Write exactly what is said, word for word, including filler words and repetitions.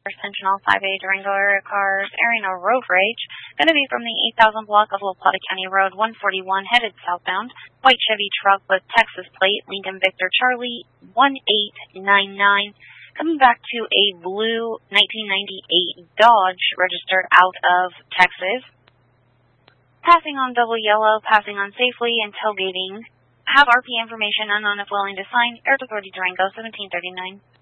Sentinel five A Durango area cars airing a road rage. Going to be from the eight thousand block of La Plata County Road one forty-one headed southbound. White Chevy truck with Texas plate, Lincoln Victor Charlie one eight nine nine. Coming back to a blue nineteen ninety-eight Dodge registered out of Texas. Passing on double yellow, passing on safely and tailgating. Have R P information, unknown if willing to sign. Air Authority Durango seventeen thirty-nine.